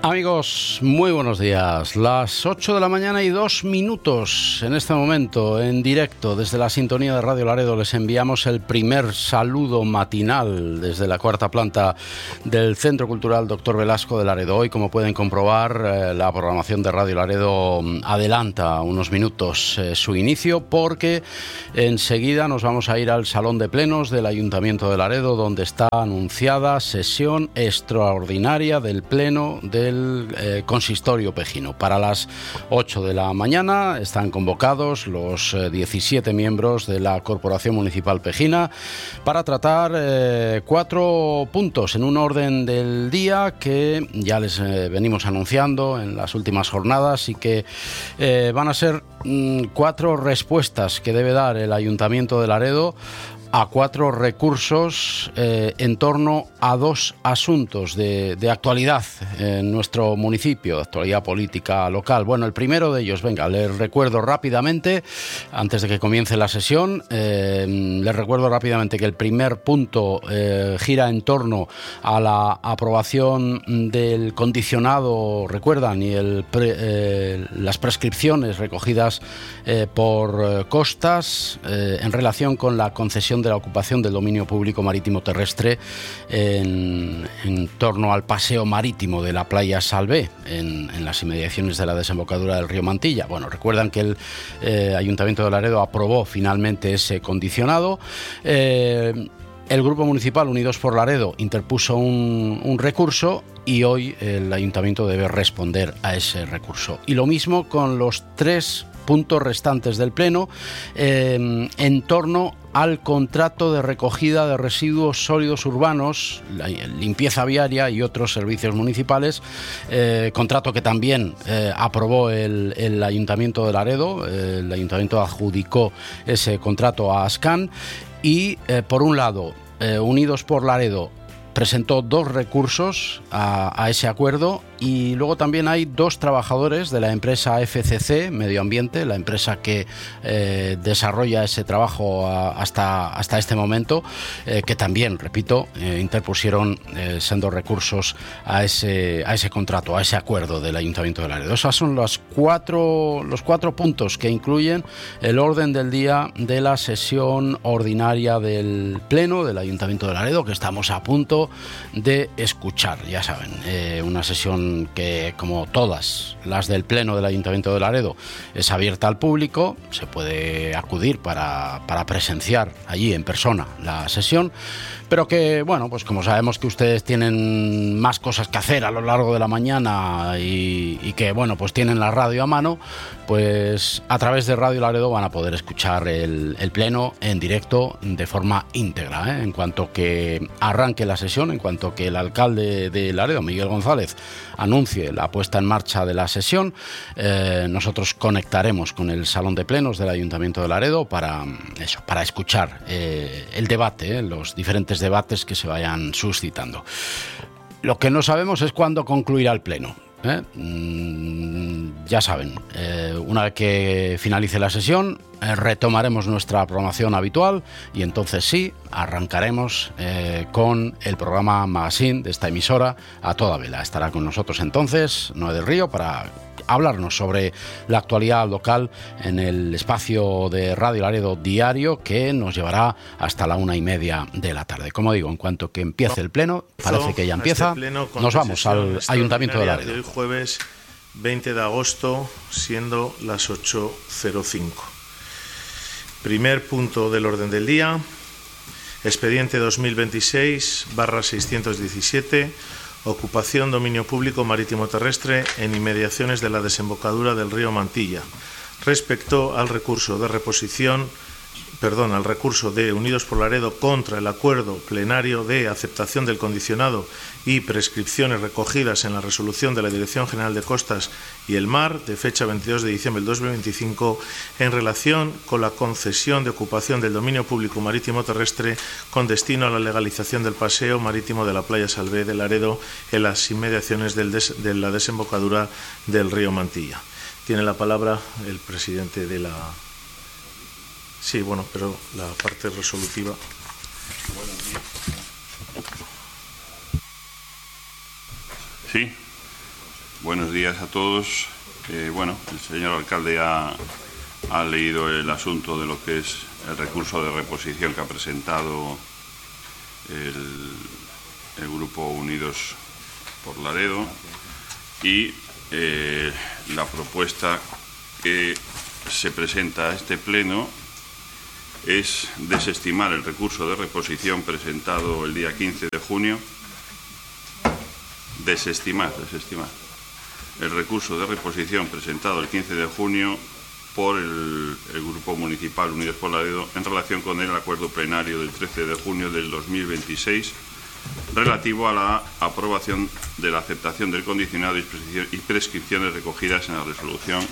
Amigos, muy buenos días. Las 8 de la mañana y 2 minutos en este momento, en directo desde la sintonía de Radio Laredo, les enviamos el primer saludo matinal desde la cuarta planta del Centro Cultural Dr. Velasco de Laredo. Hoy, como pueden comprobar, la programación de Radio Laredo adelanta unos minutos su inicio, porque enseguida nos vamos a ir al Salón de Plenos del Ayuntamiento de Laredo, donde está anunciada sesión extraordinaria del Pleno del Consistorio Pejino. Para las 8 de la mañana están convocados los 17 miembros de la Corporación Municipal Pejina para tratar 4 puntos en un orden del día que ya les venimos anunciando en las últimas jornadas y que van a ser 4 respuestas que debe dar el Ayuntamiento de Laredo a 4 recursos en torno a 2 asuntos de actualidad en nuestro municipio, de actualidad política local. Bueno, el primero de ellos, venga, les recuerdo rápidamente, antes de que comience la sesión, les recuerdo rápidamente que el primer punto gira en torno a la aprobación del condicionado, recuerdan, y las prescripciones recogidas por Costas en relación con la concesión de la ocupación del dominio público marítimo terrestre en torno al paseo marítimo de la playa Salvé, en las inmediaciones de la desembocadura del río Mantilla. Bueno, recuerdan que el Ayuntamiento de Laredo aprobó finalmente ese condicionado. El Grupo Municipal Unidos por Laredo interpuso un recurso y hoy el Ayuntamiento debe responder a ese recurso. Y lo mismo con los 3 puntos restantes del Pleno en torno al contrato de recogida de residuos sólidos urbanos, la limpieza viaria y otros servicios municipales, contrato que también aprobó el Ayuntamiento de Laredo. El Ayuntamiento adjudicó ese contrato a Ascan y, por un lado, Unidos por Laredo presentó 2 recursos a ese acuerdo, y luego también hay 2 trabajadores de la empresa FCC Medio Ambiente, la empresa que desarrolla ese trabajo hasta este momento, que también, repito, interpusieron sendos recursos a ese contrato, a ese acuerdo del Ayuntamiento de Laredo. Esos son los 4 puntos que incluyen el orden del día de la sesión ordinaria del Pleno del Ayuntamiento de Laredo, que estamos a punto de escuchar. Ya saben, una sesión que, como todas las del Pleno del Ayuntamiento de Laredo, es abierta al público. Se puede acudir para presenciar allí en persona la sesión, pero que, bueno, pues como sabemos que ustedes tienen más cosas que hacer a lo largo de la mañana y que, bueno, pues tienen la radio a mano, pues a través de Radio Laredo van a poder escuchar el Pleno en directo de forma íntegra, En cuanto que arranque la sesión, en cuanto que el alcalde de Laredo, Miguel González, anuncie la puesta en marcha de la sesión, nosotros conectaremos con el Salón de Plenos del Ayuntamiento de Laredo para escuchar el debate, los diferentes debates que se vayan suscitando. Lo que no sabemos es cuándo concluirá el Pleno. Ya saben, una vez que finalice la sesión, retomaremos nuestra programación habitual y entonces sí, arrancaremos con el programa Magazine de esta emisora a toda vela. Estará con nosotros entonces Noé del Río para hablarnos sobre la actualidad local en el espacio de Radio Laredo diario, que nos llevará hasta la 1:30 de la tarde. Como digo, en cuanto que empiece el Pleno, parece que ya empieza, nos vamos al Ayuntamiento de Laredo. De hoy jueves 20 de agosto, siendo las 8:05. Primer punto del orden del día, expediente 2026/617, ocupación dominio público marítimo terrestre en inmediaciones de la desembocadura del río Mantilla. Respecto al recurso al recurso de Unidos por Laredo contra el acuerdo plenario de aceptación del condicionado y prescripciones recogidas en la resolución de la Dirección General de Costas y el Mar de fecha 22 de diciembre del 2025 en relación con la concesión de ocupación del dominio público marítimo terrestre con destino a la legalización del paseo marítimo de la playa Salvé de Laredo en las inmediaciones de la desembocadura del río Mantilla. Tiene la palabra el presidente de la... Sí, bueno, pero la parte resolutiva. Sí. Buenos días a todos. Bueno, el señor alcalde ha leído el asunto de lo que es el recurso de reposición que ha presentado el Grupo Unidos por Laredo y la propuesta que se presenta a este pleno es desestimar el recurso de reposición presentado el día 15 de junio. Desestimar el recurso de reposición presentado el 15 de junio por el Grupo Municipal Unidos por Laredo en relación con el acuerdo plenario del 13 de junio del 2026 relativo a la aprobación de la aceptación del condicionado y prescripciones recogidas en la resolución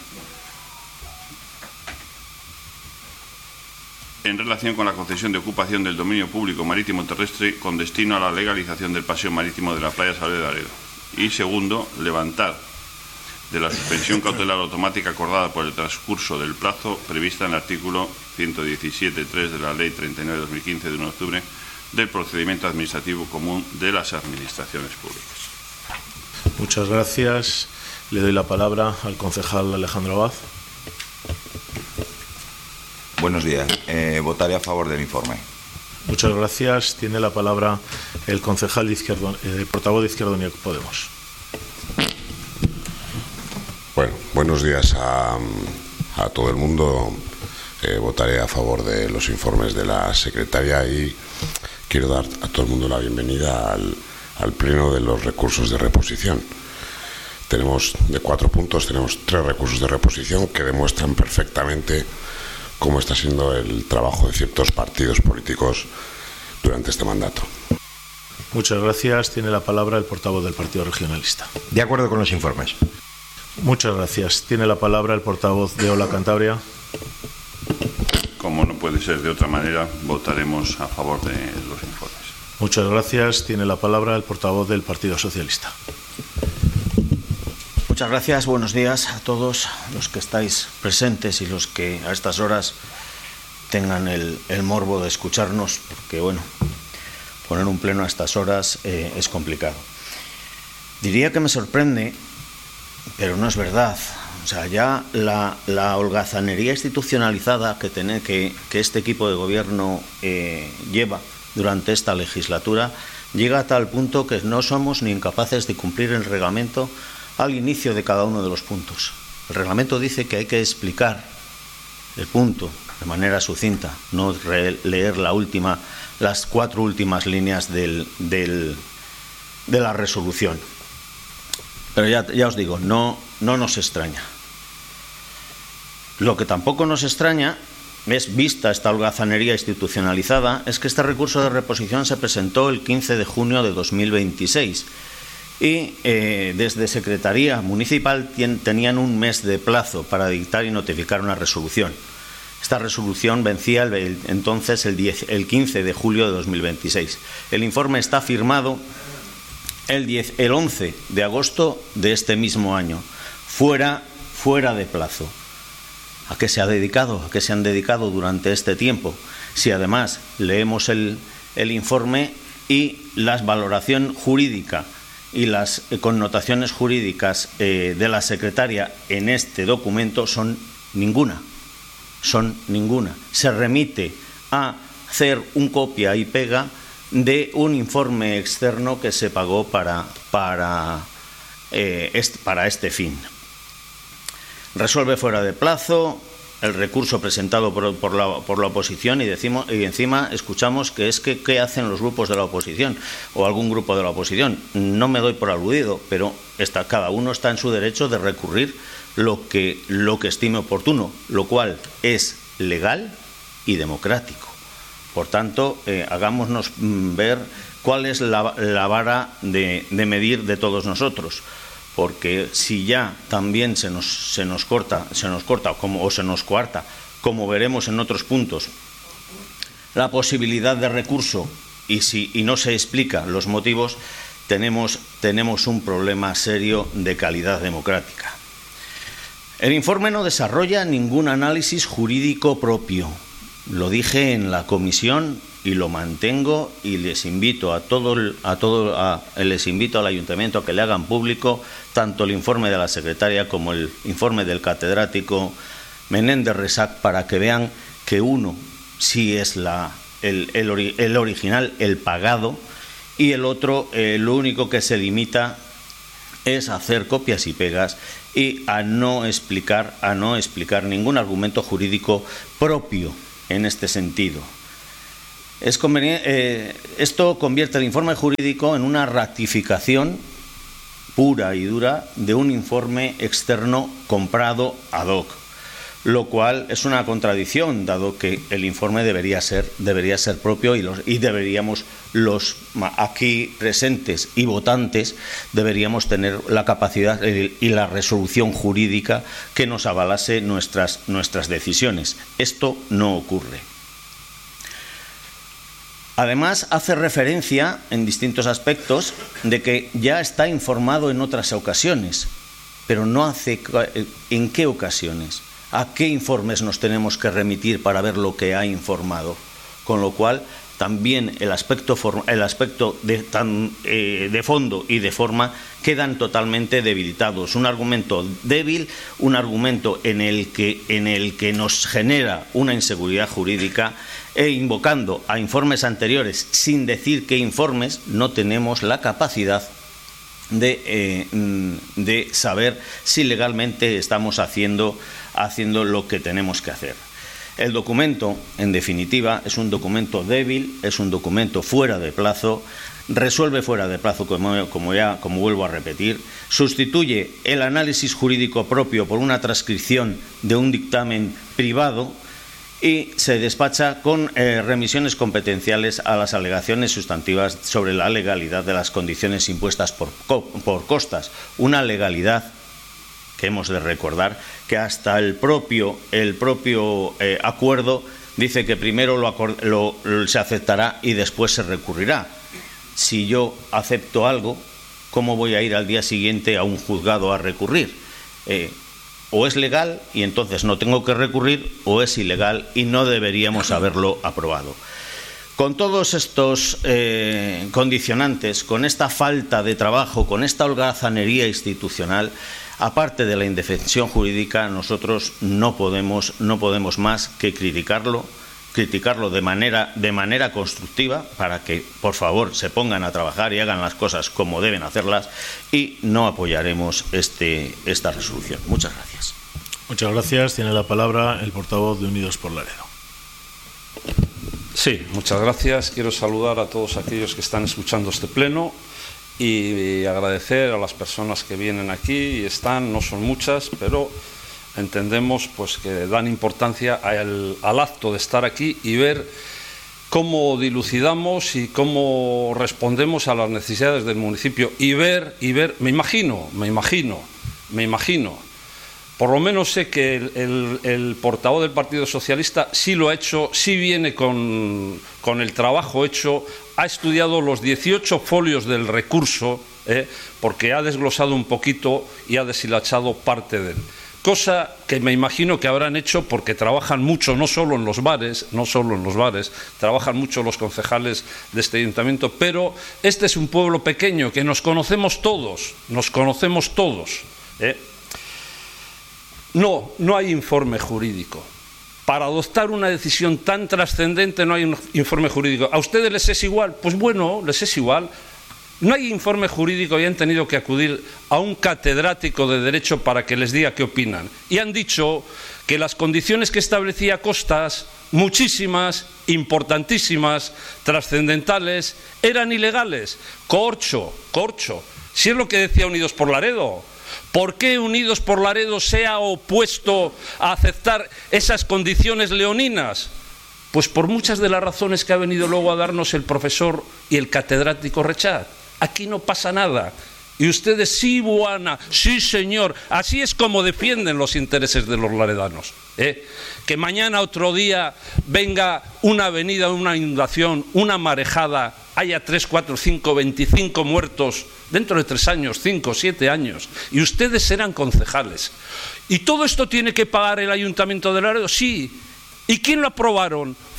en relación con la concesión de ocupación del dominio público marítimo terrestre con destino a la legalización del paseo marítimo de la playa Salve de Laredo. Y segundo, levantar de la suspensión cautelar automática acordada por el transcurso del plazo prevista en el artículo 117.3 de la Ley 39/2015 de 1 de octubre del procedimiento administrativo común de las administraciones públicas. Muchas gracias. Le doy la palabra al concejal Alejandro Abad. Buenos días. Votaré a favor del informe. Muchas gracias. Tiene la palabra el concejal portavoz de Izquierda Unida Podemos. Bueno, buenos días a todo el mundo. Votaré a favor de los informes de la secretaria y quiero dar a todo el mundo la bienvenida al pleno de los recursos de reposición. Tenemos de 4 puntos, tenemos 3 recursos de reposición que demuestran perfectamente cómo está siendo el trabajo de ciertos partidos políticos durante este mandato. Muchas gracias. Tiene la palabra el portavoz del Partido Regionalista. De acuerdo con los informes. Muchas gracias. Tiene la palabra el portavoz de Hola Cantabria. Como no puede ser de otra manera, votaremos a favor de los informes. Muchas gracias. Tiene la palabra el portavoz del Partido Socialista. Muchas gracias. Buenos días a todos los que estáis presentes y los que a estas horas tengan el morbo de escucharnos, porque, bueno, poner un pleno a estas horas es complicado. Diría que me sorprende, pero no es verdad. O sea, ya la holgazanería institucionalizada que este equipo de gobierno lleva durante esta legislatura llega a tal punto que no somos ni incapaces de cumplir el reglamento al inicio de cada uno de los puntos. El reglamento dice que hay que explicar el punto de manera sucinta, no leer las 4 últimas líneas de la resolución. Pero ya os digo, no nos extraña. Lo que tampoco nos extraña es, vista esta holgazanería institucionalizada, es que este recurso de reposición se presentó el 15 de junio de 2026 y desde Secretaría Municipal tenían un mes de plazo para dictar y notificar una resolución. Esta resolución vencía entonces el 15 de julio de 2026. El informe está firmado el 11 de agosto de este mismo año, fuera de plazo. ¿A qué se ha dedicado? ¿A qué se han dedicado durante este tiempo? Si además leemos el informe y la valoración jurídica y las connotaciones jurídicas de la secretaria en este documento son ninguna. Se remite a hacer un copia y pega de un informe externo que se pagó para este fin. Resuelve fuera de plazo el recurso presentado por la oposición y encima escuchamos que ¿qué hacen los grupos de la oposición o algún grupo de la oposición? No me doy por aludido, pero cada uno está en su derecho de recurrir lo que estime oportuno, lo cual es legal y democrático. Por tanto, hagámonos ver cuál es la vara de medir de todos nosotros. Porque si ya también se nos corta o se nos coarta, como veremos en otros puntos, la posibilidad de recurso y no se explica los motivos, tenemos un problema serio de calidad democrática. El informe no desarrolla ningún análisis jurídico propio. Lo dije en la comisión y lo mantengo, y les invito les invito al ayuntamiento a que le hagan público tanto el informe de la secretaria como el informe del catedrático Menéndez Resac, para que vean que uno sí es el original, el pagado, y el otro lo único que se limita es a hacer copias y pegas y a no explicar ningún argumento jurídico propio en este sentido. Esto convierte el informe jurídico en una ratificación pura y dura de un informe externo comprado ad hoc, lo cual es una contradicción, dado que el informe debería ser propio y deberíamos, los aquí presentes y votantes, deberíamos tener la capacidad y la resolución jurídica que nos avalase nuestras decisiones. Esto no ocurre. Además, hace referencia en distintos aspectos de que ya está informado en otras ocasiones, pero no hace en qué ocasiones. ¿A qué informes nos tenemos que remitir para ver lo que ha informado? Con lo cual, también el aspecto de fondo y de forma quedan totalmente debilitados. Un argumento débil, un argumento en el que nos genera una inseguridad jurídica, e invocando a informes anteriores sin decir qué informes, no tenemos la capacidad de saber si legalmente estamos haciendo lo que tenemos que hacer. El documento, en definitiva, es un documento débil, es un documento fuera de plazo, resuelve fuera de plazo, como vuelvo a repetir, sustituye el análisis jurídico propio por una transcripción de un dictamen privado y se despacha con remisiones competenciales a las alegaciones sustantivas sobre la legalidad de las condiciones impuestas por costas. Una legalidad que hemos de recordar que hasta el propio acuerdo dice que primero se aceptará y después se recurrirá. Si yo acepto algo, ¿cómo voy a ir al día siguiente a un juzgado a recurrir? O es legal y entonces no tengo que recurrir, o es ilegal y no deberíamos haberlo aprobado. Con todos estos condicionantes, con esta falta de trabajo, con esta holgazanería institucional, aparte de la indefensión jurídica, nosotros no podemos más que criticarlo de manera constructiva, para que, por favor, se pongan a trabajar y hagan las cosas como deben hacerlas, y no apoyaremos esta resolución. Muchas gracias. Muchas gracias. Tiene la palabra el portavoz de Unidos por Laredo. Sí, muchas gracias. Quiero saludar a todos aquellos que están escuchando este pleno y agradecer a las personas que vienen aquí y están, no son muchas, pero entendemos pues que dan importancia al acto de estar aquí y ver cómo dilucidamos y cómo respondemos a las necesidades del municipio y ver, me imagino, por lo menos sé que el portavoz del Partido Socialista sí lo ha hecho, sí viene con el trabajo hecho, ha estudiado los 18 folios del recurso, porque ha desglosado un poquito y ha deshilachado parte de él. Cosa que me imagino que habrán hecho porque trabajan mucho, no solo en los bares, trabajan mucho los concejales de este ayuntamiento, pero este es un pueblo pequeño que nos conocemos todos. No hay informe jurídico. Para adoptar una decisión tan trascendente no hay un informe jurídico. ¿A ustedes les es igual? Pues bueno, les es igual. No hay informe jurídico y han tenido que acudir a un catedrático de Derecho para que les diga qué opinan. Y han dicho que las condiciones que establecía Costas, muchísimas, importantísimas, trascendentales, eran ilegales. Corcho. Si es lo que decía Unidos por Laredo. ¿Por qué Unidos por Laredo se ha opuesto a aceptar esas condiciones leoninas? Pues por muchas de las razones que ha venido luego a darnos el profesor y el catedrático Rechat. Aquí no pasa nada. Y ustedes sí, Buana, sí, señor. Así es como defienden los intereses de los laredanos. Que mañana, otro día, venga una avenida, una inundación, una marejada, haya 3, 4, 5, 25 muertos dentro de 3 años, 5, 7 años. Y ustedes serán concejales. ¿Y todo esto tiene que pagar el Ayuntamiento de Laredo? Sí. ¿Y quién lo aprobaron?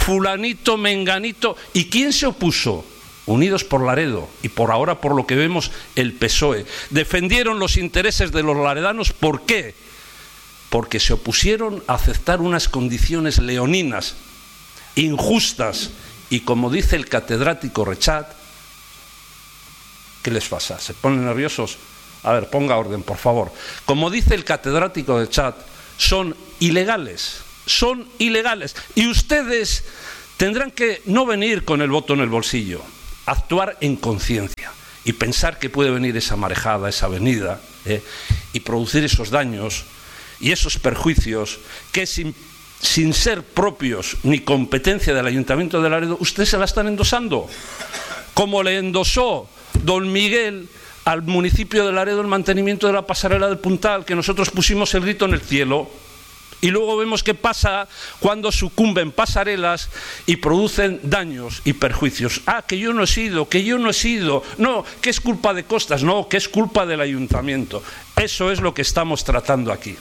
fulanito, menganito. ¿Y quién se opuso? Unidos por Laredo y por ahora, por lo que vemos, el PSOE. Defendieron los intereses de los laredanos. ¿Por qué? Porque se opusieron a aceptar unas condiciones leoninas, injustas, y como dice el catedrático Rechat, ¿qué les pasa? ¿Se ponen nerviosos? A ver, ponga orden, por favor. Como dice el catedrático Rechat, son ilegales, y ustedes tendrán que no venir con el voto en el bolsillo, actuar en conciencia y pensar que puede venir esa marejada, esa avenida, y producir esos daños y esos perjuicios que sin ser propios ni competencia del Ayuntamiento de Laredo, ustedes se la están endosando, como le endosó don Miguel al municipio de Laredo el mantenimiento de la pasarela del Puntal, que nosotros pusimos el grito en el cielo. Y luego vemos qué pasa cuando sucumben pasarelas y producen daños y perjuicios. Ah, que yo no he sido, no, que es culpa de Costas, no, que es culpa del ayuntamiento. Eso es lo que estamos tratando aquí.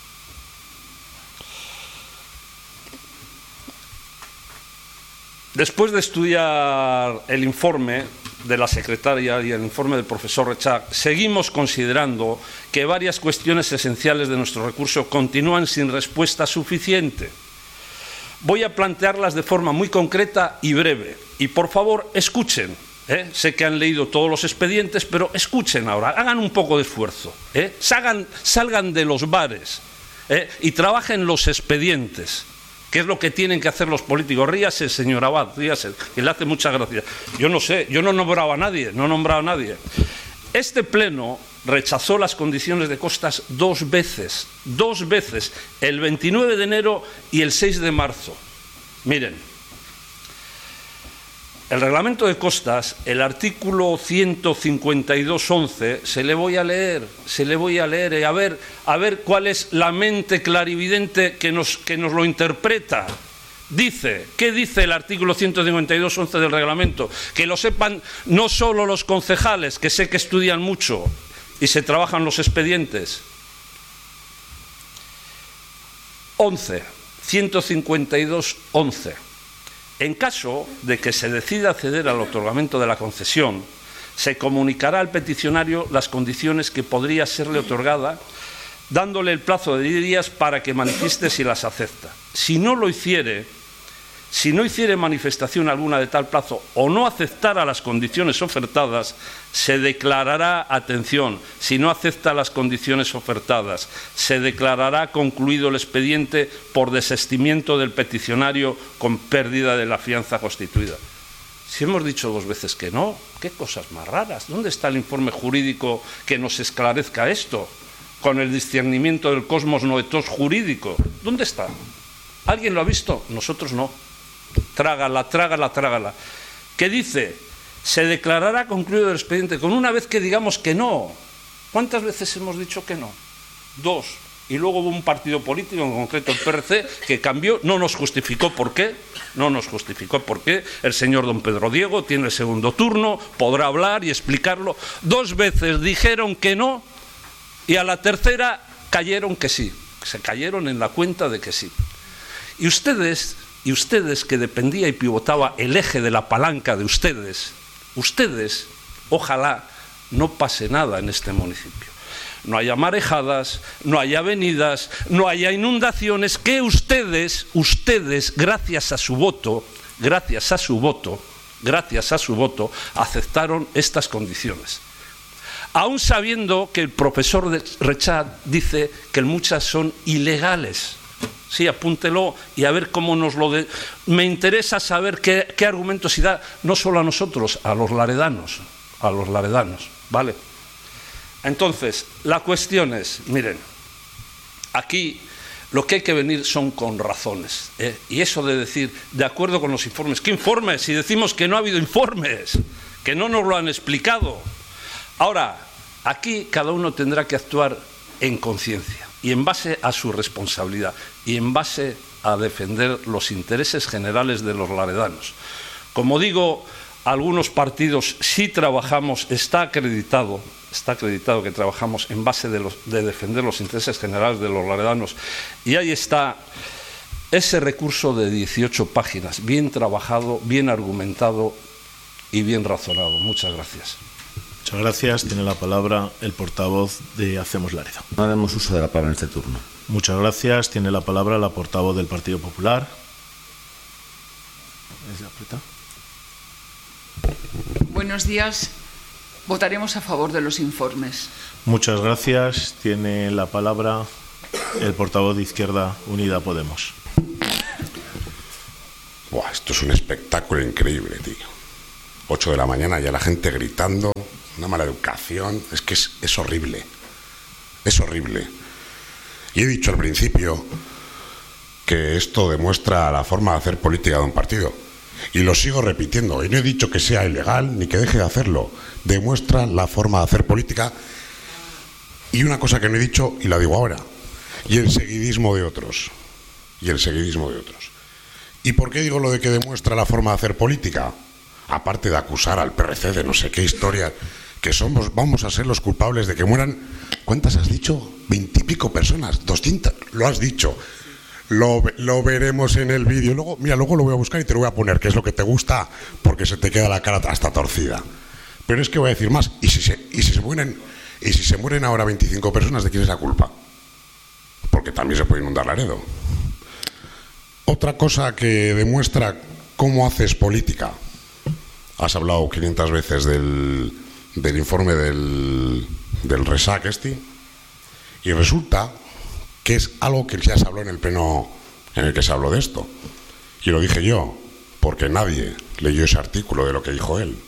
Después de estudiar el informe de la secretaria y el informe del profesor Rechat, seguimos considerando que varias cuestiones esenciales de nuestro recurso continúan sin respuesta suficiente. Voy a plantearlas de forma muy concreta y breve. Y por favor, escuchen. Sé que han leído todos los expedientes, pero escuchen ahora, hagan un poco de esfuerzo. Salgan de los bares y trabajen los expedientes. ¿Qué es lo que tienen que hacer los políticos? Ríase, señor Abad, ríase, que le hace mucha gracia. Yo no sé, yo no he nombrado a nadie, Este pleno rechazó las condiciones de Costas dos veces, el 29 de enero y el 6 de marzo. Miren, el reglamento de Costas, el artículo 152.11, se le voy a leer, a ver cuál es la mente clarividente que nos lo interpreta. ¿Qué dice el artículo 152.11 del reglamento? Que lo sepan no solo los concejales, que sé que estudian mucho y se trabajan los expedientes. 152.11. En caso de que se decida acceder al otorgamiento de la concesión, se comunicará al peticionario las condiciones que podría serle otorgada, dándole el plazo de 10 días para que manifieste si las acepta. Si no hiciere manifestación alguna de tal plazo o no aceptara las condiciones ofertadas, se declarará, atención, si no acepta las condiciones ofertadas, se declarará concluido el expediente por desistimiento del peticionario con pérdida de la fianza constituida. Si hemos dicho dos veces que no, qué cosas más raras. ¿Dónde está el informe jurídico que nos esclarezca esto? Con el discernimiento del cosmos noetos jurídico. ¿Dónde está? ¿Alguien lo ha visto? Nosotros no. Trágala. ¿Qué dice? Se declarará concluido el expediente con una vez que digamos que no. ¿Cuántas veces hemos dicho que no? 2. Y luego hubo un partido político, en concreto el PRC, que cambió, no nos justificó por qué. El señor don Pedro Diego tiene el segundo turno, podrá hablar y explicarlo. 2 veces dijeron que no y a la tercera cayeron que sí. Se cayeron en la cuenta de que sí. Y ustedes que dependía y pivotaba el eje de la palanca de ustedes, ojalá no pase nada en este municipio. No haya marejadas, no haya avenidas, no haya inundaciones, que ustedes, gracias a su voto, aceptaron estas condiciones. Aún sabiendo que el profesor Rechat dice que muchas son ilegales. Sí, apúntelo y a ver cómo nos lo... Me interesa saber qué argumentos y da, no solo a nosotros, a los laredanos, ¿vale? Entonces, la cuestión es, miren, aquí lo que hay que venir son con razones, y eso de decir, de acuerdo con los informes, ¿qué informes? Si decimos que no ha habido informes, que no nos lo han explicado. Ahora, aquí cada uno tendrá que actuar en conciencia y en base a su responsabilidad y en base a defender los intereses generales de los laredanos. Como digo, algunos partidos sí trabajamos, está acreditado que trabajamos en base de defender los intereses generales de los laredanos, y ahí está ese recurso de 18 páginas, bien trabajado, bien argumentado y bien razonado. Muchas gracias. Muchas gracias. Tiene la palabra el portavoz de Hacemos Laredo. No haremos uso de la palabra en este turno. Muchas gracias. Tiene la palabra la portavoz del Partido Popular. Buenos días. Votaremos a favor de los informes. Muchas gracias. Tiene la palabra el portavoz de Izquierda Unida Podemos. Buah, esto es un espectáculo increíble, tío. 8 de la mañana, ya la gente gritando, una mala educación. Es que es horrible. Es horrible. Y he dicho al principio que esto demuestra la forma de hacer política de un partido. Y lo sigo repitiendo. Y no he dicho que sea ilegal ni que deje de hacerlo. Demuestra la forma de hacer política. Y una cosa que no he dicho, y la digo ahora, y el seguidismo de otros. Y el seguidismo de otros. ¿Y por qué digo lo de que demuestra la forma de hacer política? Aparte de acusar al PRC de no sé qué historia, que vamos a ser los culpables de que mueran, ¿cuántas has dicho? 20 y pico personas, 200, lo has dicho. Lo veremos en el vídeo. Luego lo voy a buscar y te lo voy a poner, que es lo que te gusta, porque se te queda la cara hasta torcida. Pero es que voy a decir más, y si se mueren ahora 25 personas, ¿de quién es la culpa? Porque también se puede inundar Laredo. Otra cosa que demuestra cómo haces política. Has hablado 500 veces del informe del RESAC y resulta que es algo que ya se habló en el pleno en el que se habló de esto. Y lo dije yo, porque nadie leyó ese artículo de lo que dijo él.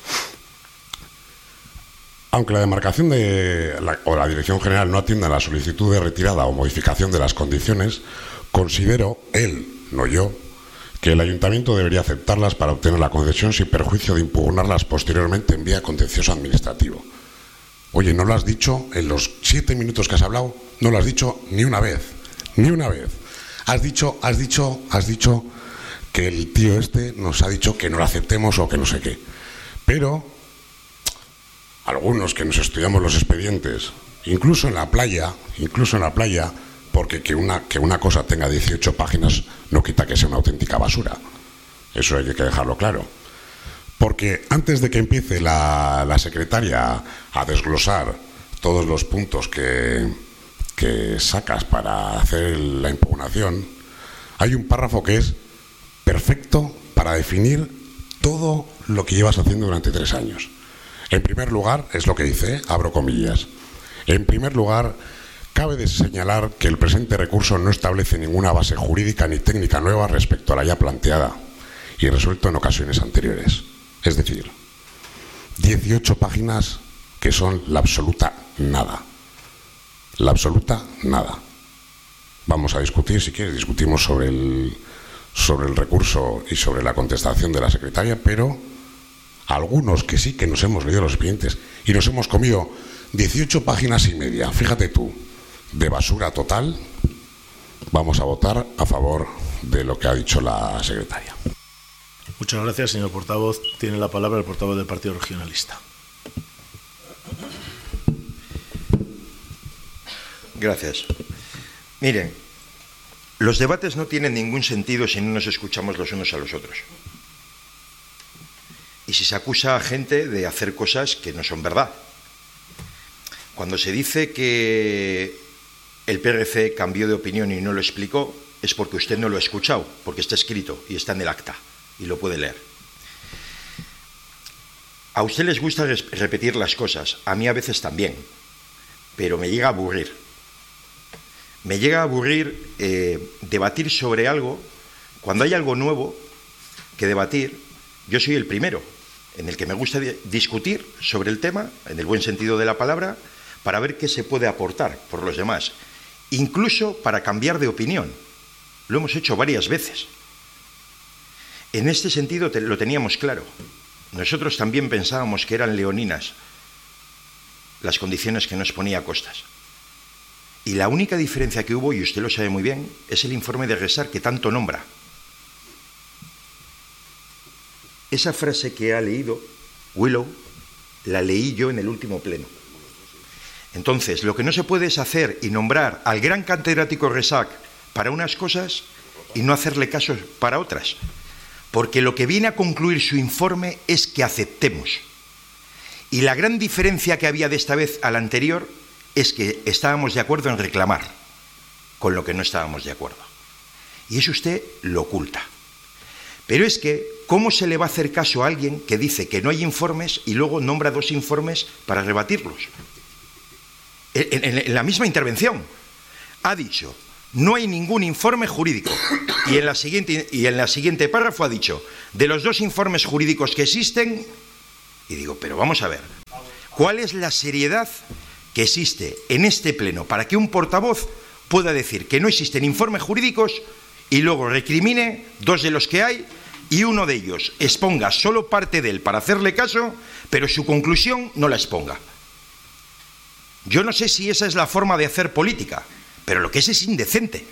Aunque la demarcación o la Dirección General no atienda la solicitud de retirada o modificación de las condiciones, considero, él, no yo, que el Ayuntamiento debería aceptarlas para obtener la concesión sin perjuicio de impugnarlas posteriormente en vía contencioso administrativo. Oye, ¿no lo has dicho en los 7 minutos que has hablado? No lo has dicho ni una vez, ni una vez. Has dicho que el tío nos ha dicho que no lo aceptemos o que no sé qué. Pero algunos que nos estudiamos los expedientes, incluso en la playa, porque que una cosa tenga 18 páginas no quita que sea una auténtica basura. Eso hay que dejarlo claro. Porque antes de que empiece la secretaria a desglosar todos los puntos que sacas para hacer la impugnación, hay un párrafo que es perfecto para definir todo lo que llevas haciendo durante 3 años. En primer lugar, es lo que dice, abro comillas. En primer lugar, cabe de señalar que el presente recurso no establece ninguna base jurídica ni técnica nueva respecto a la ya planteada y resuelto en ocasiones anteriores. Es decir, 18 páginas que son la absoluta nada. La absoluta nada. Vamos a discutir, si quieres, discutimos sobre el recurso y sobre la contestación de la secretaria, pero algunos que sí que nos hemos leído los expedientes y nos hemos comido 18 páginas y media, fíjate tú, de basura total, vamos a votar a favor de lo que ha dicho la secretaria. Muchas gracias, señor portavoz. Tiene la palabra el portavoz del Partido Regionalista. Gracias. Miren, los debates no tienen ningún sentido si no nos escuchamos los unos a los otros. Y si se acusa a gente de hacer cosas que no son verdad. Cuando se dice que el PRC cambió de opinión y no lo explicó, es porque usted no lo ha escuchado, porque está escrito y está en el acta y lo puede leer. A usted les gusta repetir las cosas, a mí a veces también, pero me llega a aburrir. Me llega a aburrir debatir sobre algo, cuando hay algo nuevo que debatir. Yo soy el primero en el que me gusta discutir sobre el tema, en el buen sentido de la palabra, para ver qué se puede aportar por los demás, incluso para cambiar de opinión. Lo hemos hecho varias veces. En este sentido lo teníamos claro. Nosotros también pensábamos que eran leoninas las condiciones que nos ponía Costas. Y la única diferencia que hubo, y usted lo sabe muy bien, es el informe de RESAC que tanto nombra. Esa frase que ha leído Willow, la leí yo en el último pleno. Entonces, lo que no se puede es hacer y nombrar al gran catedrático RESAC para unas cosas y no hacerle caso para otras. Porque lo que viene a concluir su informe es que aceptemos. Y la gran diferencia que había de esta vez a la anterior es que estábamos de acuerdo en reclamar, con lo que no estábamos de acuerdo. Y eso usted lo oculta. Pero es que, ¿cómo se le va a hacer caso a alguien que dice que no hay informes y luego nombra 2 informes para rebatirlos? En la misma intervención ha dicho: no hay ningún informe jurídico. Y en la siguiente párrafo ha dicho: de los 2 informes jurídicos que existen. Y digo, pero vamos a ver, ¿cuál es la seriedad que existe en este pleno para que un portavoz pueda decir que no existen informes jurídicos y luego recrimine 2 de los que hay y uno de ellos exponga solo parte de él para hacerle caso, pero su conclusión no la exponga? Yo no sé si esa es la forma de hacer política, pero lo que es indecente.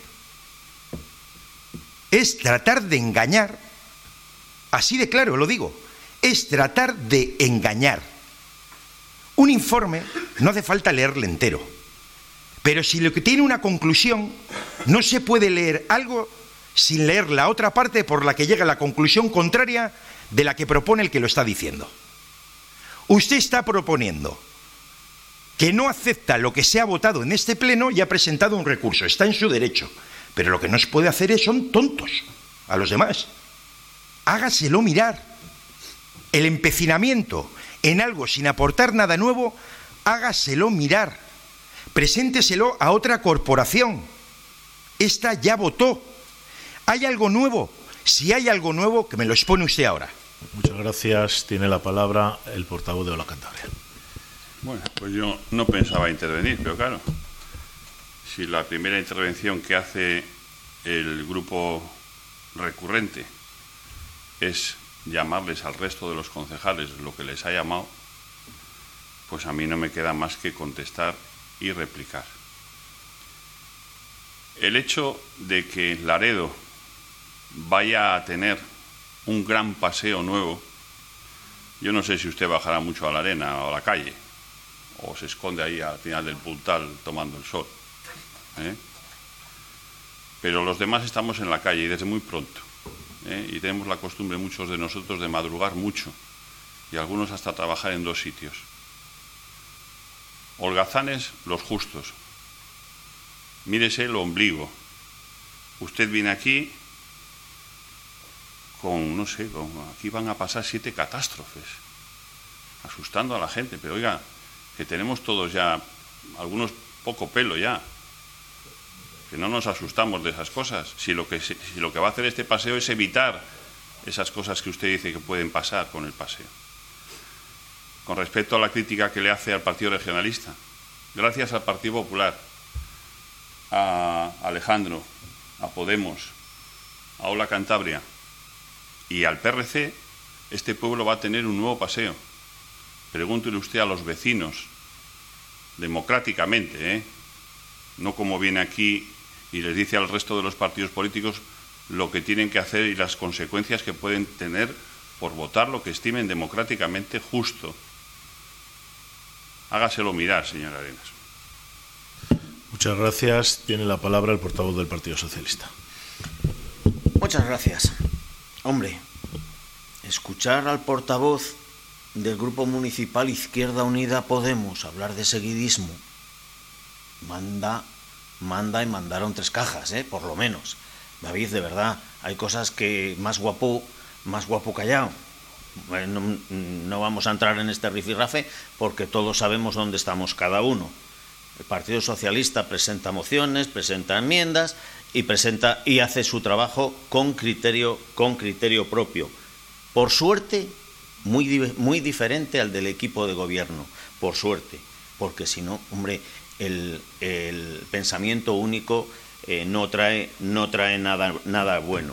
Es tratar de engañar, así de claro lo digo, es tratar de engañar. Un informe no hace falta leerle entero, pero si lo que tiene una conclusión, no se puede leer algo sin leer la otra parte por la que llega a la conclusión contraria de la que propone el que lo está diciendo. Usted está proponiendo que no acepta lo que se ha votado en este pleno y ha presentado un recurso. Está en su derecho, pero lo que no se puede hacer son tontos a los demás. Hágaselo mirar. El empecinamiento en algo sin aportar nada nuevo, hágaselo mirar. Presénteselo a otra corporación. Esta ya votó. ¿Hay algo nuevo? Si hay algo nuevo, que me lo expone usted ahora. Muchas gracias. Tiene la palabra el portavoz de Hola Cantabria. Bueno, pues yo no pensaba intervenir, pero claro, si la primera intervención que hace el grupo recurrente es llamarles al resto de los concejales lo que les ha llamado, pues a mí no me queda más que contestar y replicar. El hecho de que Laredo vaya a tener un gran paseo nuevo, yo no sé si usted bajará mucho a la arena o a la calle, o se esconde ahí al final del puntal tomando el sol, pero los demás estamos en la calle y desde muy pronto, y tenemos la costumbre muchos de nosotros de madrugar mucho y algunos hasta trabajar en 2 sitios. Holgazanes los justos, mírese el ombligo. Usted viene aquí con, no sé, aquí van a pasar 7 catástrofes, asustando a la gente, pero oiga, que tenemos todos ya, algunos poco pelo ya, que no nos asustamos de esas cosas. Si lo que va a hacer este paseo es evitar esas cosas que usted dice que pueden pasar con el paseo. Con respecto a la crítica que le hace al Partido Regionalista, gracias al Partido Popular, a Alejandro, a Podemos, a Hola Cantabria y al PRC, este pueblo va a tener un nuevo paseo. Pregúntele usted a los vecinos, democráticamente, no como viene aquí y les dice al resto de los partidos políticos lo que tienen que hacer y las consecuencias que pueden tener por votar lo que estimen democráticamente justo. Hágaselo mirar, señor Arenas. Muchas gracias. Tiene la palabra el portavoz del Partido Socialista. Muchas gracias. Hombre, escuchar al portavoz del Grupo Municipal Izquierda Unida Podemos hablar de seguidismo manda y mandaron 3 cajas, por lo menos. David, de verdad, hay cosas que más guapo callado. No vamos a entrar en este rifirrafe porque todos sabemos dónde estamos cada uno. El Partido Socialista presenta mociones, presenta enmiendas y hace su trabajo con criterio propio. Por suerte, muy diferente al del equipo de gobierno, por suerte, porque si no, hombre, el pensamiento único no trae nada bueno.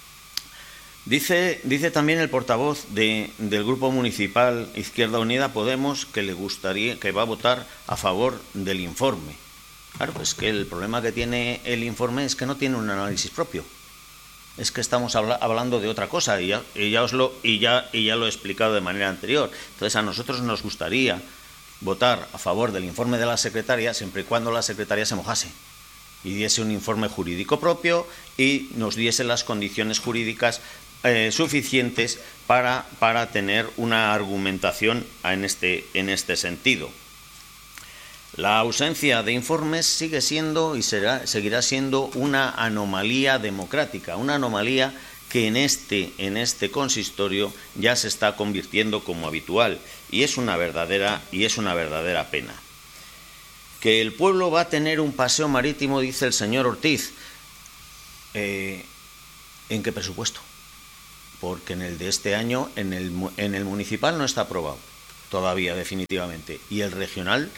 Dice también el portavoz del Grupo Municipal Izquierda Unida Podemos que va a votar a favor del informe. Claro, pues que el problema que tiene el informe es que no tiene un análisis propio. Es que estamos hablando de otra cosa y ya lo he explicado de manera anterior. Entonces a nosotros nos gustaría votar a favor del informe de la secretaria siempre y cuando la secretaria se mojase. y diese un informe jurídico propio y nos diese las condiciones jurídicas suficientes para tener una argumentación en este sentido. La ausencia de informes sigue siendo y seguirá siendo una anomalía democrática, una anomalía que en este consistorio ya se está convirtiendo como habitual, y es una verdadera pena. Que el pueblo va a tener un paseo marítimo, dice el señor Ortiz. ¿En qué presupuesto? Porque en el de este año, en el municipal no está aprobado todavía definitivamente, y el regional,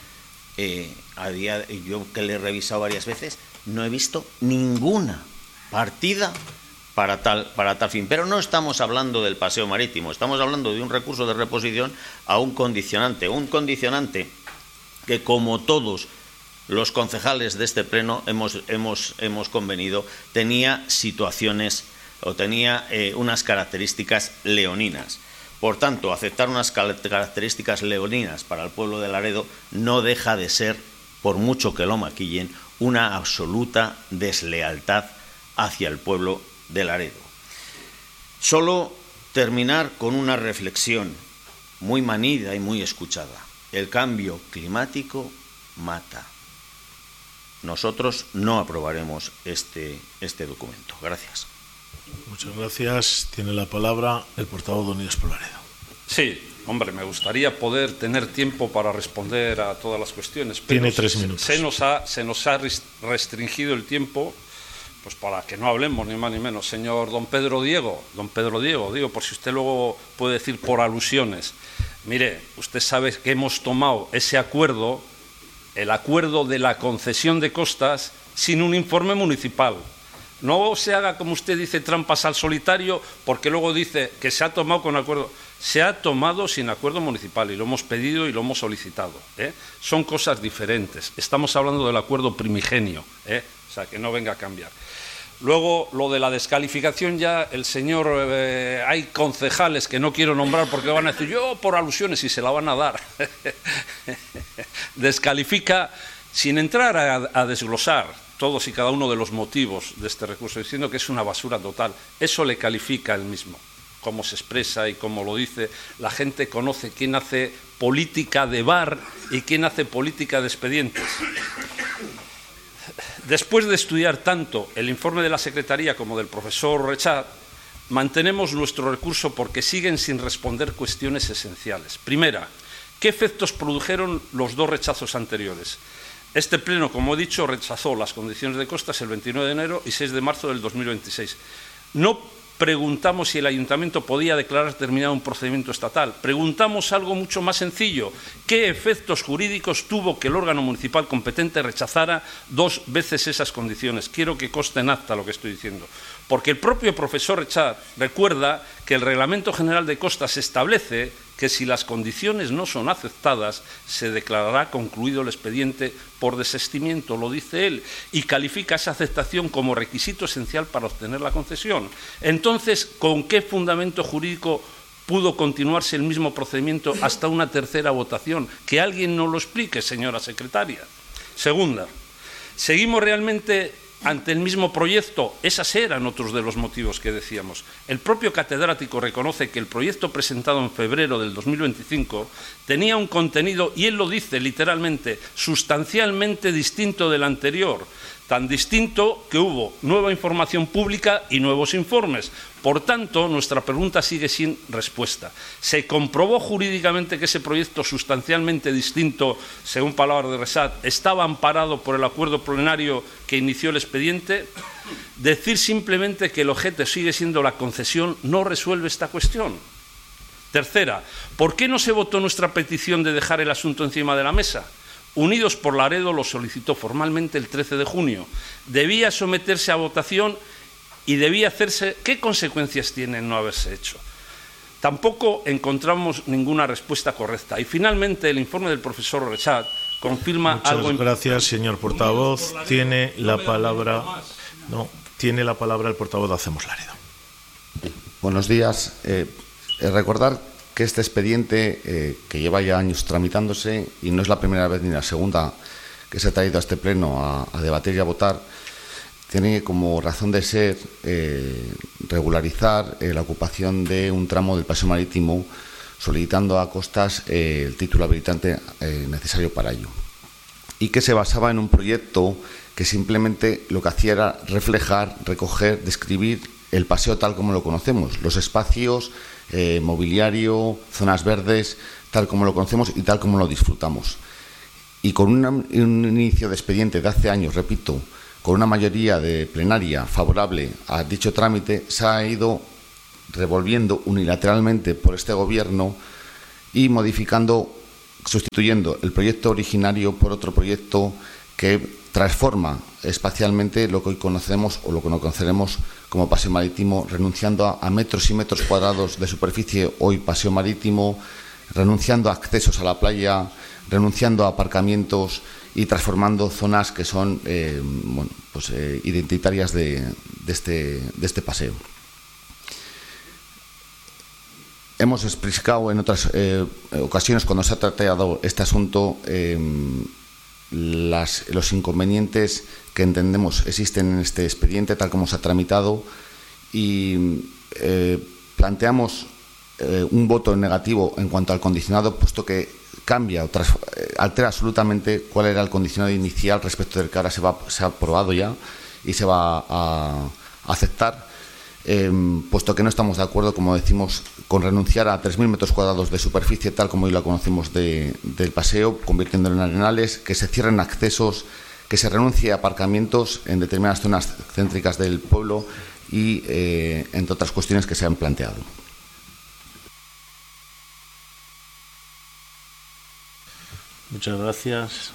yo que le he revisado varias veces, no he visto ninguna partida para tal fin. Pero no estamos hablando del paseo marítimo, estamos hablando de un recurso de reposición a un condicionante que, como todos los concejales de este pleno hemos convenido, tenía situaciones o tenía unas características leoninas. Por tanto, aceptar unas características leoninas para el pueblo de Laredo no deja de ser, por mucho que lo maquillen, una absoluta deslealtad hacia el pueblo de Laredo. Solo terminar con una reflexión muy manida y muy escuchada. El cambio climático mata. Nosotros no aprobaremos este documento. Gracias. Muchas gracias. Tiene la palabra el portavoz de Unidos por Laredo. Sí, hombre, me gustaría poder tener tiempo para responder a todas las cuestiones. Pero tiene 3 minutos. Se nos ha restringido el tiempo, pues para que no hablemos ni más ni menos. Señor don Pedro Diego, digo, por si usted luego puede decir por alusiones. Mire, usted sabe que hemos tomado ese acuerdo, el acuerdo de la concesión de costas, sin un informe municipal. No se haga, como usted dice, trampas al solitario, porque luego dice que se ha tomado con acuerdo. Se ha tomado sin acuerdo municipal y lo hemos pedido y lo hemos solicitado. Son cosas diferentes. Estamos hablando del acuerdo primigenio, o sea, que no venga a cambiar. Luego, lo de la descalificación, ya el señor, hay concejales que no quiero nombrar porque van a decir, yo por alusiones, y se la van a dar. Descalifica sin entrar a desglosar todos y cada uno de los motivos de este recurso, diciendo que es una basura total. Eso le califica él mismo, cómo se expresa y cómo lo dice. La gente conoce quién hace política de bar y quién hace política de expedientes. Después de estudiar tanto el informe de la Secretaría como del profesor Rechat, mantenemos nuestro recurso porque siguen sin responder cuestiones esenciales. Primera, ¿qué efectos produjeron los 2 rechazos anteriores? Este pleno, como he dicho, rechazó las condiciones de costas el 29 de enero y 6 de marzo del 2026. No preguntamos si el ayuntamiento podía declarar terminado un procedimiento estatal. Preguntamos algo mucho más sencillo. ¿Qué efectos jurídicos tuvo que el órgano municipal competente rechazara 2 veces esas condiciones? Quiero que conste en acta lo que estoy diciendo. Porque el propio profesor Rechat recuerda que el Reglamento General de Costas establece que si las condiciones no son aceptadas, se declarará concluido el expediente por desistimiento, lo dice él, y califica esa aceptación como requisito esencial para obtener la concesión. Entonces, ¿con qué fundamento jurídico pudo continuarse el mismo procedimiento hasta una tercera votación? Que alguien nos lo explique, señora secretaria. Segunda, ¿seguimos realmente ante el mismo proyecto? Esos eran otros de los motivos que decíamos. El propio catedrático reconoce que el proyecto presentado en febrero del 2025 tenía un contenido, y él lo dice literalmente, sustancialmente distinto del anterior, tan distinto que hubo nueva información pública y nuevos informes. Por tanto, nuestra pregunta sigue sin respuesta. ¿Se comprobó jurídicamente que ese proyecto sustancialmente distinto, según palabras de Rechat, estaba amparado por el acuerdo plenario que inició el expediente? Decir simplemente que el objeto sigue siendo la concesión no resuelve esta cuestión. Tercera, ¿por qué no se votó nuestra petición de dejar el asunto encima de la mesa? Unidos por Laredo lo solicitó formalmente el 13 de junio. Debía someterse a votación y debía hacerse. ¿Qué consecuencias tiene no haberse hecho? Tampoco encontramos ninguna respuesta correcta. Y finalmente el informe del profesor Rechat confirma algo. Muchas gracias, señor portavoz. Tiene la palabra el portavoz de Hacemos Laredo. Buenos días. Recordar que este expediente, que lleva ya años tramitándose, y no es la primera vez ni la segunda que se ha traído a este pleno a debatir y a votar tiene como razón de ser regularizar la ocupación de un tramo del paseo marítimo, solicitando a Costas el título habilitante necesario para ello, y que se basaba en un proyecto que simplemente lo que hacía era reflejar, recoger, describir el paseo tal como lo conocemos, los espacios, mobiliario, zonas verdes, tal como lo conocemos y tal como lo disfrutamos. Y con un inicio de expediente de hace años, repito, con una mayoría de plenaria favorable a dicho trámite, se ha ido revolviendo unilateralmente por este Gobierno y modificando, sustituyendo el proyecto originario por otro proyecto que transforma espacialmente lo que hoy conocemos o lo que no conoceremos como paseo marítimo, renunciando a metros y metros cuadrados de superficie hoy paseo marítimo, renunciando a accesos a la playa, renunciando a aparcamientos y transformando zonas que son identitarias de este paseo. Hemos explicado en otras ocasiones, cuando se ha tratado este asunto, los inconvenientes que entendemos existen en este expediente tal como se ha tramitado, y planteamos un voto negativo en cuanto al condicionado, puesto que cambia o altera absolutamente cuál era el condicionado inicial respecto del que ahora se ha aprobado ya y se va a aceptar, puesto que no estamos de acuerdo, como decimos, con renunciar a 3.000 metros cuadrados de superficie tal como hoy la conocemos del paseo, convirtiéndolo en arenales, que se cierren accesos, que se renuncie a aparcamientos en determinadas zonas céntricas del pueblo y entre otras cuestiones que se han planteado. Muchas gracias.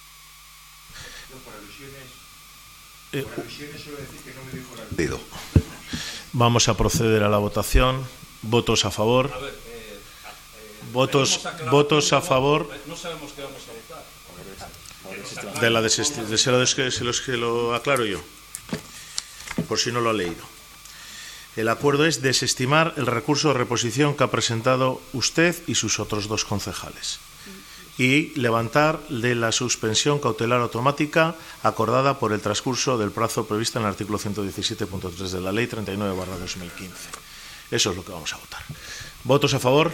Vamos a proceder a la votación. ¿Votos a favor? ¿Votos a favor? No sabemos qué vamos a votar. De la se lo aclaro yo, por si no lo ha leído. El acuerdo es desestimar el recurso de reposición que ha presentado usted y sus otros dos concejales, y levantar de la suspensión cautelar automática acordada por el transcurso del plazo previsto en el artículo 117.3 de la Ley 39/2015. Eso es lo que vamos a votar. ¿Votos a favor?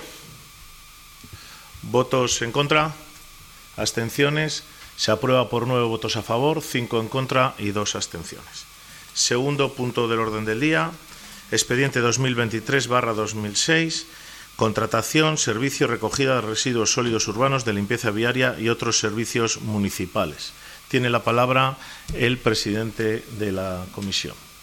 ¿Votos en contra? ¿Abstenciones? Se aprueba por 9 votos a favor, 5 en contra y 2 abstenciones. Segundo punto del orden del día, expediente 2023/2006, contratación, servicio, recogida de residuos sólidos urbanos, de limpieza viaria y otros servicios municipales. Tiene la palabra el presidente de la comisión.